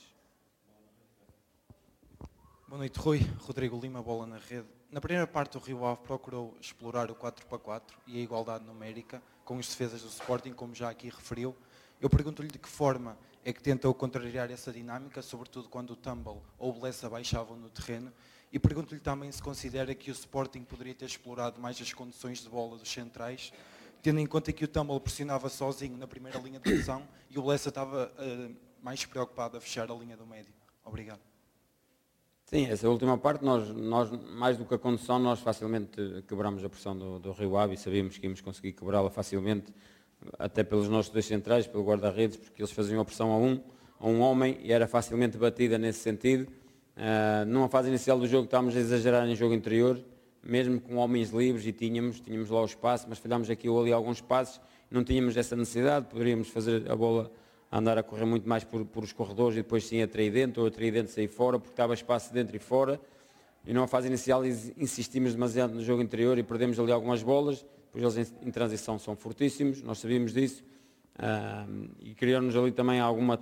Boa noite, Rui. Rodrigo Lima, bola na rede. Na primeira parte o Rio Ave procurou explorar o 4-4 e a igualdade numérica com os defesas do Sporting, como já aqui referiu. Eu pergunto-lhe de que forma é que tentou contrariar essa dinâmica, sobretudo quando o Tumble ou o Blessa baixavam no terreno, e pergunto-lhe também se considera que o Sporting poderia ter explorado mais as condições de bola dos centrais, tendo em conta que o Tumble pressionava sozinho na primeira linha de pressão e o Blessa estava mais preocupado a fechar a linha do médio. Obrigado. Sim, essa última parte, nós mais do que a condução, nós facilmente quebramos a pressão do Rio Ave e sabíamos que íamos conseguir quebrá-la facilmente, até pelos nossos dois centrais, pelo guarda-redes, porque eles faziam a pressão a um homem e era facilmente batida nesse sentido. Numa fase inicial do jogo estávamos a exagerar em jogo interior, mesmo com homens livres, e tínhamos lá o espaço, mas falhámos aqui ou ali alguns passos, não tínhamos essa necessidade, poderíamos fazer a bola andar a correr muito mais por os corredores e depois sim atrair dentro, ou atrair dentro e sair fora, porque estava espaço dentro e fora, e numa fase inicial insistimos demasiado no jogo interior e perdemos ali algumas bolas, depois eles em transição são fortíssimos, nós sabíamos disso, e criaram-nos ali também algumas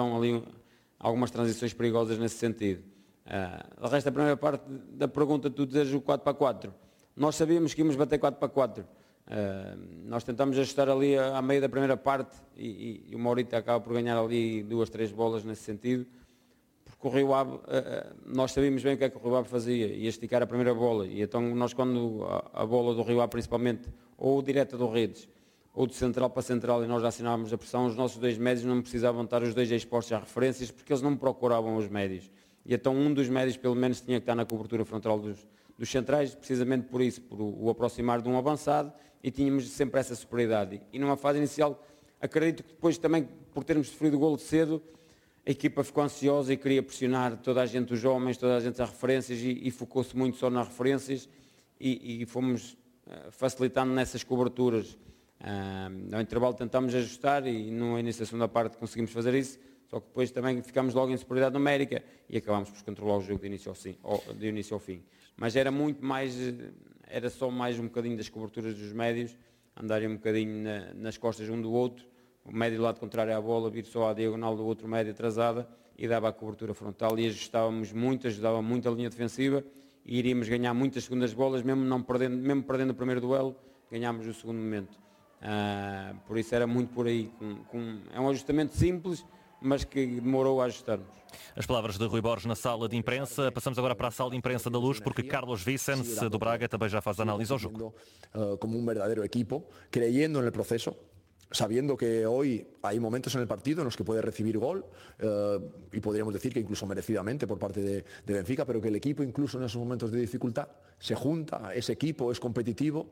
transições perigosas nesse sentido. O resto da primeira parte da pergunta, tu dizes o 4-4, nós sabíamos que íamos bater 4-4, nós tentámos ajustar ali à meio da primeira parte e o Maurita acaba por ganhar ali 2, 3 bolas nesse sentido, porque o Rio Ave, nós sabíamos bem o que é que o Rio Ave fazia, ia esticar a primeira bola, e então nós quando a bola do Rio Ave principalmente, ou direta do Redes, ou de central para central, e nós já assinávamos a pressão, os nossos dois médios não precisavam estar os dois expostos às referências, porque eles não procuravam os médios, e então um dos médios pelo menos tinha que estar na cobertura frontal dos centrais, precisamente por isso, por o aproximar de um avançado, e tínhamos sempre essa superioridade. E numa fase inicial, acredito que depois também, por termos sofrido o golo de cedo, a equipa ficou ansiosa e queria pressionar toda a gente, os homens, toda a gente às referências, e focou-se muito só nas referências, e fomos facilitando nessas coberturas. Ao intervalo tentámos ajustar, e no início da segunda parte conseguimos fazer isso, só que depois também ficámos logo em superioridade numérica e acabámos por controlar o jogo de início ao fim. Mas era muito mais, era só mais um bocadinho das coberturas dos médios, andarem um bocadinho nas costas um do outro, o médio do lado contrário à bola, vir só à diagonal do outro médio atrasada e dava a cobertura frontal, e ajustávamos muito, ajudava muito a linha defensiva e iríamos ganhar muitas segundas bolas, mesmo perdendo o primeiro duelo, ganhámos o segundo momento. Por isso era muito por aí, é um ajustamento simples, mas que demorou a ajustarmos. As palavras de Rui Borges na sala de imprensa. Passamos agora para a sala de imprensa da Luz, porque Carlos Vicens do Braga também já faz análise ao jogo. Como un verdadero equipo, creyendo en el proceso, sabiendo que hoy hay momentos en el partido en los que puede recibir gol, y podríamos decir que incluso merecidamente por parte de Benfica, pero que el equipo incluso en esos momentos de dificultad se junta, ese equipo es competitivo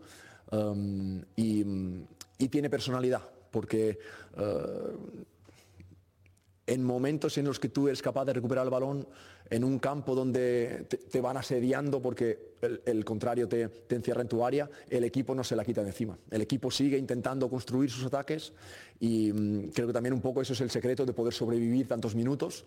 y tiene personalidad, porque en momentos en los que tú eres capaz de recuperar el balón en un campo donde te van asediando porque el contrario te encierra en tu área, el equipo no se la quita de encima. El equipo sigue intentando construir sus ataques y creo que también un poco eso es el secreto de poder sobrevivir tantos minutos.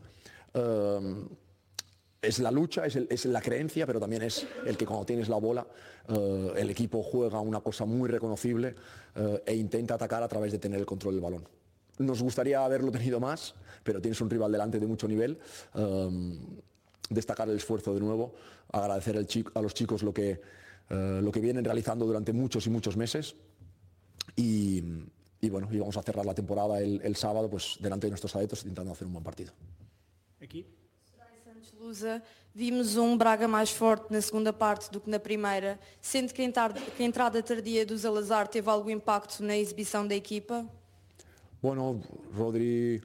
Es la lucha, es la creencia, pero también es el que cuando tienes la bola el equipo juega una cosa muy reconocible e intenta atacar a través de tener el control del balón. Nos gustaría haberlo tenido más, pero tienes un rival delante de mucho nivel. Destacar el esfuerzo de nuevo, agradecer a los chicos lo que vienen realizando durante muchos y muchos meses. Y bueno, y vamos a cerrar la temporada el sábado pues, delante de nuestros adeptos intentando hacer un buen partido. Aqui. Santos Lusa, vimos Braga mais forte na segunda parte do que na primeira, sendo que a entrada tardia do Salazar teve algum impacto na exibição da equipa? Bueno, Rodri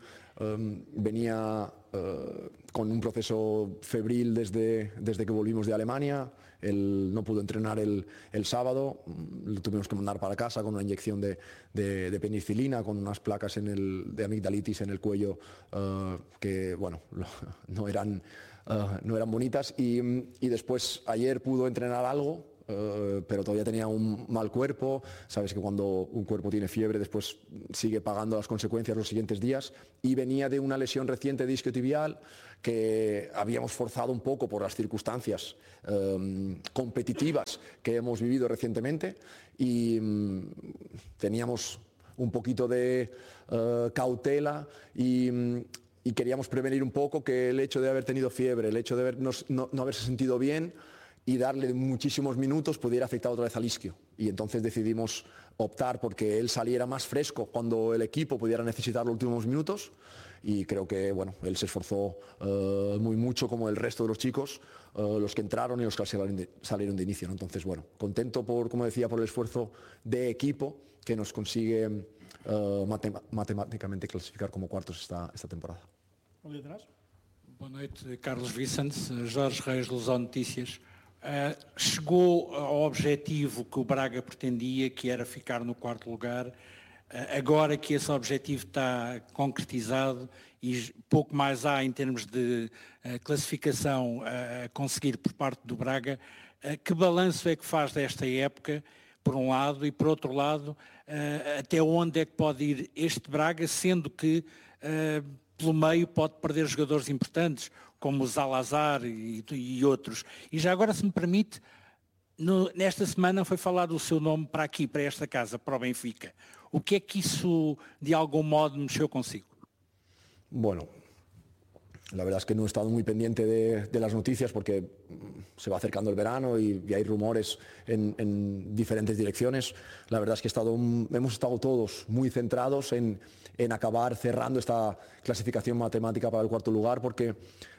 venía con un proceso febril desde que volvimos de Alemania. Él no pudo entrenar el sábado, lo tuvimos que mandar para casa con una inyección de penicilina, con unas placas de amigdalitis en el cuello que bueno, no eran bonitas. Y después ayer pudo entrenar algo, pero todavía tenía un mal cuerpo. Sabes que cuando un cuerpo tiene fiebre después sigue pagando las consecuencias los siguientes días, y venía de una lesión reciente de isquiotibial que habíamos forzado un poco por las circunstancias competitivas que hemos vivido recientemente, y teníamos un poquito de cautela y queríamos prevenir un poco que el hecho de haber tenido fiebre, el hecho de no haberse sentido bien y darle muchísimos minutos pudiera afectar otra vez al isquio. Y entonces decidimos optar porque él saliera más fresco cuando el equipo pudiera necesitar los últimos minutos, y creo que bueno, él se esforzó muy mucho, como el resto de los chicos, los que entraron y los que salieron de inicio, ¿no? Entonces bueno, contento como decía, por el esfuerzo de equipo que nos consigue matemáticamente clasificar como cuartos esta temporada. Boa noite, Carlos Vicente, Jorge Reis, Lusão Notícias. Chegou ao objetivo que o Braga pretendia, que era ficar no quarto lugar. Agora que esse objetivo está concretizado e pouco mais há em termos de classificação a conseguir por parte do Braga, que balanço é que faz desta época, por um lado, e por outro lado, até onde é que pode ir este Braga, sendo que pelo meio pode perder jogadores importantes, como o Zalazar e outros. E já agora, se me permite, nesta semana foi falado o seu nome para aqui, para esta casa, para o Benfica. O que é que isso, de algum modo, mexeu consigo? Bueno, la verdad es que no he estado muy pendiente de las noticias porque se va acercando el verano y hay rumores en diferentes direcciones. La verdad es que hemos estado todos muy centrados en acabar cerrando esta clasificación matemática para el cuarto lugar, porque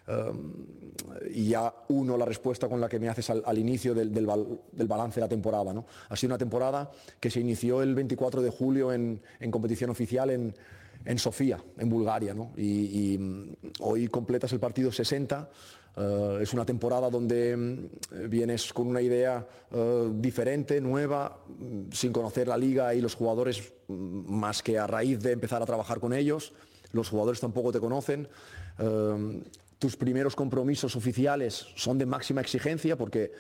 y ya la respuesta con la que me haces al inicio del balance de la temporada, ¿no? Ha sido una temporada que se inició el 24 de julio en competición oficial en Sofía, en Bulgaria, ¿no? Y hoy completas el partido 60. Es una temporada donde vienes con una idea diferente, nueva, sin conocer la liga y los jugadores, más que a raíz de empezar a trabajar con ellos. Los jugadores tampoco te conocen. Tus primeros compromisos oficiales son de máxima exigencia porque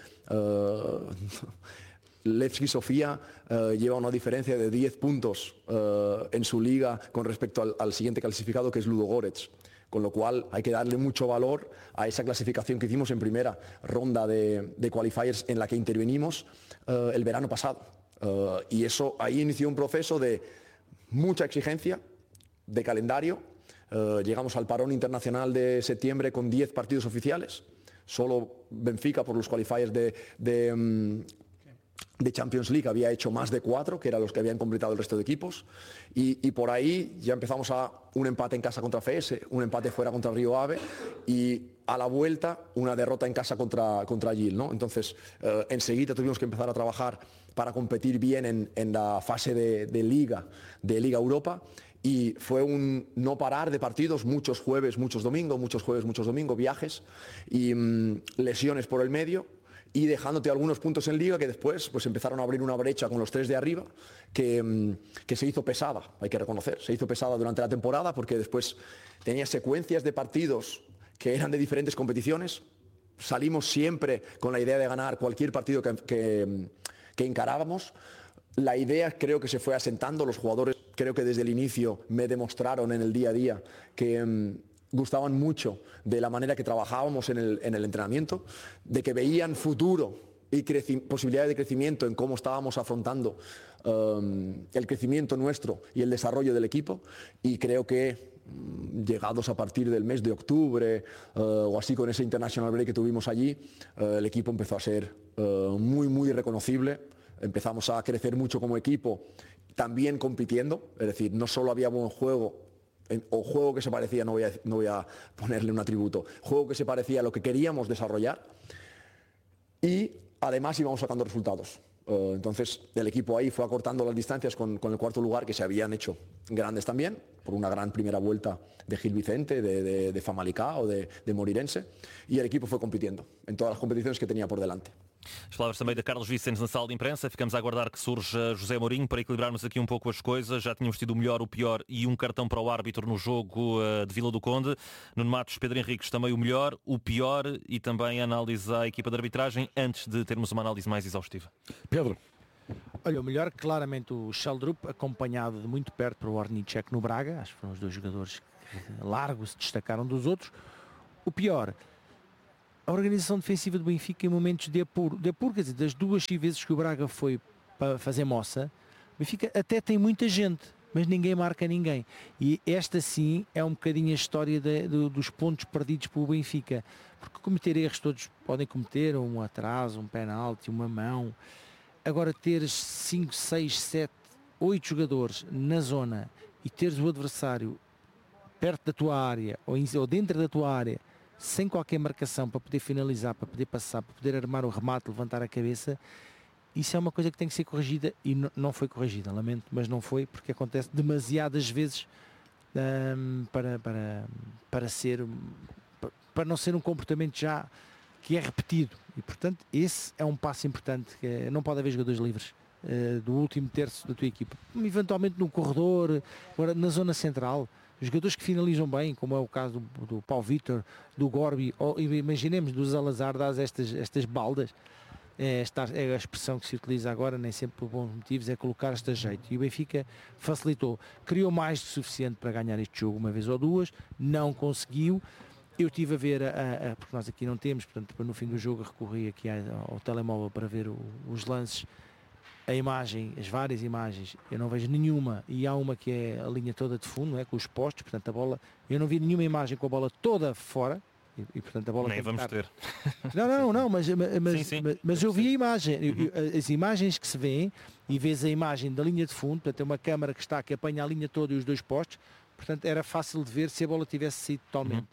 Levski Sofía lleva una diferencia de 10 puntos en su liga con respecto al siguiente clasificado, que es Ludogorets. Con lo cual hay que darle mucho valor a esa clasificación que hicimos en primera ronda de qualifiers en la que intervenimos el verano pasado. Y eso ahí inició un proceso de mucha exigencia, de calendario. Llegamos al parón internacional de septiembre con 10 partidos oficiales. Solo Benfica, por los qualifiers de Champions League, había hecho más de 4, que eran los que habían completado el resto de equipos, y por ahí ya empezamos a un empate en casa contra FS, un empate fuera contra Río Ave, y a la vuelta una derrota en casa contra Gil, ¿no? Entonces enseguida tuvimos que empezar a trabajar para competir bien en la fase de Liga Europa, y fue un no parar de partidos, muchos jueves, muchos domingos, viajes y lesiones por el medio, y dejándote algunos puntos en Liga que después pues empezaron a abrir una brecha con los 3 de arriba que se hizo pesada, hay que reconocer, se hizo pesada durante la temporada, porque después tenía secuencias de partidos que eran de diferentes competiciones. Salimos siempre con la idea de ganar cualquier partido que encarábamos. La idea creo que se fue asentando, los jugadores creo que desde el inicio me demostraron en el día a día que gustaban mucho de la manera que trabajábamos en el entrenamiento, de que veían futuro y posibilidades de crecimiento en cómo estábamos afrontando el crecimiento nuestro y el desarrollo del equipo, y creo que llegados a partir del mes de octubre o así, con ese international break que tuvimos allí, el equipo empezó a ser muy reconocible, empezamos a crecer mucho como equipo, también compitiendo, es decir, no solo había buen juego, o juego que se parecía, no voy a ponerle un atributo, juego que se parecía a lo que queríamos desarrollar, y además íbamos sacando resultados. Entonces el equipo ahí fue acortando las distancias con el cuarto lugar, que se habían hecho grandes también, por una gran primera vuelta de Gil Vicente, de Famalicão, de Moreirense, y el equipo fue compitiendo en todas las competiciones que tenía por delante. As palavras também de Carlos Vicente na sala de imprensa. Ficamos a aguardar que surja José Mourinho para equilibrarmos aqui um pouco as coisas. Já tínhamos tido o melhor, o pior e um cartão para o árbitro no jogo de Vila do Conde. Nuno Matos, Pedro Henriques, também o melhor, o pior e também a análise à equipa de arbitragem antes de termos uma análise mais exaustiva. Pedro. Olha, o melhor, claramente o Sheldrup, acompanhado de muito perto por Ornicek no Braga. Acho que foram os dois jogadores que largo se destacaram dos outros. O pior, a organização defensiva do Benfica em momentos de apuro, quer dizer, das 2 vezes que o Braga foi para fazer moça, o Benfica até tem muita gente, mas ninguém marca ninguém. E esta sim é um bocadinho a história dos pontos perdidos pelo Benfica, porque cometer erros todos podem cometer, um atraso, um penalti, uma mão. Agora teres 5, 6, 7, 8 jogadores na zona e teres o adversário perto da tua área ou dentro da tua área, sem qualquer marcação para poder finalizar, para poder passar, para poder armar o remate, levantar a cabeça, isso é uma coisa que tem que ser corrigida e não foi corrigida, lamento, mas não foi, porque acontece demasiadas vezes para não ser um comportamento já que é repetido. E portanto esse é um passo importante, que não pode haver jogadores livres do último terço da tua equipa, eventualmente no corredor, agora na zona central. Jogadores que finalizam bem, como é o caso do Paulo Vítor, do Gorbi, ou imaginemos do Salazar, dás estas baldas. É a expressão que se utiliza agora, nem sempre por bons motivos, é colocar este a jeito. E o Benfica facilitou, criou mais do suficiente para ganhar este jogo uma vez ou duas, não conseguiu. Eu estive a ver, porque nós aqui não temos, portanto no fim do jogo recorri aqui ao telemóvel para ver os lances. A imagem, as várias imagens, eu não vejo nenhuma, e há uma que é a linha toda de fundo, não é? Com os postos, portanto a bola, eu não vi nenhuma imagem com a bola toda fora, e portanto a bola nem vamos ter. Não, mas sim. Eu vi a imagem, as imagens que se vêem, e vês a imagem da linha de fundo, portanto é uma câmara que apanha a linha toda e os dois postos, portanto era fácil de ver se a bola tivesse saído totalmente.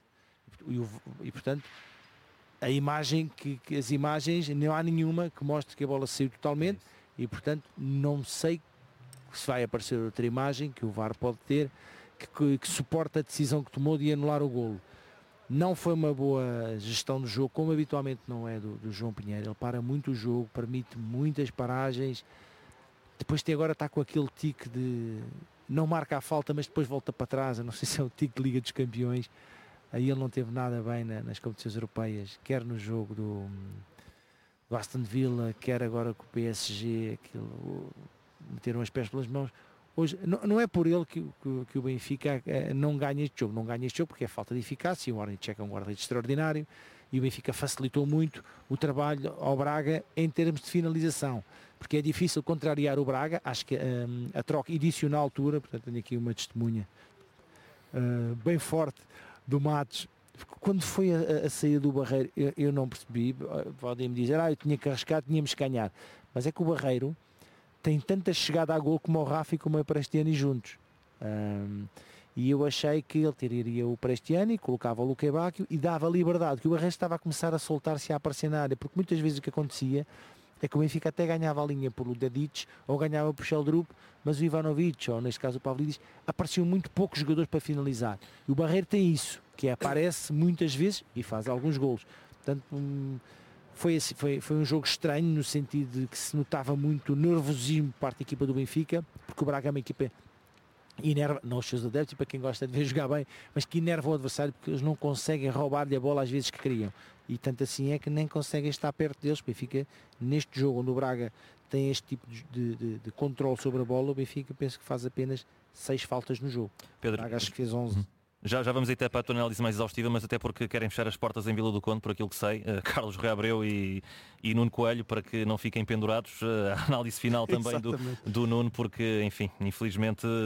E portanto a imagem, as imagens, não há nenhuma que mostre que a bola saiu totalmente. E portanto não sei se vai aparecer outra imagem que o VAR pode ter que suporta a decisão que tomou de anular o golo. Não foi uma boa gestão do jogo, como habitualmente não é do João Pinheiro. Ele para muito o jogo, permite muitas paragens, depois agora está com aquele tique de não marca a falta, mas depois volta para trás. Eu não sei se é o tique de Liga dos Campeões. Aí ele não teve nada bem nas competições europeias, quer no jogo do Aston Villa, quer agora com o PSG, meteram as pés pelas mãos. Hoje, não é por ele que o Benfica não ganha este jogo. Não ganha este jogo porque é falta de eficácia. O Ornicek é um guarda-redes extraordinário e o Benfica facilitou muito o trabalho ao Braga em termos de finalização. Porque é difícil contrariar o Braga. Acho que a troca, e disse na altura, portanto tenho aqui uma testemunha bem forte do Matos. Quando foi a saída do Barreiro, eu não percebi. Podem-me dizer, eu tinha que arriscar, tínhamos que ganhar. Mas é que o Barreiro tem tanta chegada a gol como o Rafa e como o Prestiani juntos. E eu achei que ele tiraria o Prestiani, colocava o Luque Bacchio e dava liberdade, que o Barreiro estava a começar a soltar-se a aparecer na área, porque muitas vezes o que acontecia é que o Benfica até ganhava a linha por Dedic ou ganhava por Sheldrup, mas o Ivanovic, ou neste caso o Pavlidis, apareciam muito poucos jogadores para finalizar. E o Barreiro tem isso, que aparece muitas vezes e faz alguns golos. Portanto, foi um jogo estranho, no sentido de que se notava muito nervosismo por parte da equipa do Benfica, porque o Braga é uma equipa inerva, não os seus adeptos, para quem gosta de ver jogar bem, mas que inerva o adversário porque eles não conseguem roubar-lhe a bola às vezes que queriam. E tanto assim é que nem conseguem estar perto deles. O Benfica, neste jogo onde o Braga tem este tipo de controle sobre a bola, o Benfica penso que faz apenas 6 faltas no jogo. Pedro, o Braga acho que fez 11. Já vamos até para a tua análise mais exaustiva, mas até porque querem fechar as portas em Vila do Conde, por aquilo que sei, Carlos Reabreu e Nuno Coelho, para que não fiquem pendurados. A análise final também do Nuno, porque, enfim, infelizmente